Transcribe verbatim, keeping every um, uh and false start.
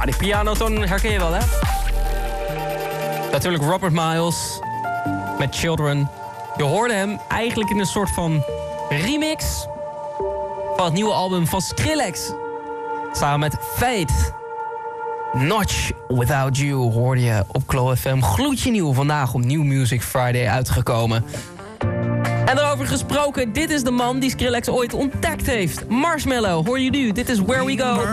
Nou, die pianotoon herken je wel, hè? Natuurlijk Robert Miles met Children. Je hoorde hem eigenlijk in een soort van remix van het nieuwe album van Skrillex. Samen met Fate. Notch Without You hoorde je op Klo F M. Gloedje nieuw, vandaag op New Music Friday uitgekomen. En daarover gesproken, dit is de man die Skrillex ooit ontdekt heeft. Marshmello, hoor je nu, dit is Where We Go.